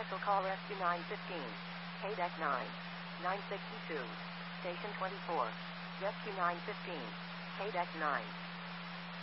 Commercial call Rescue 915. KDEC 9. 962. Station 24. Rescue 915. KDEC 9.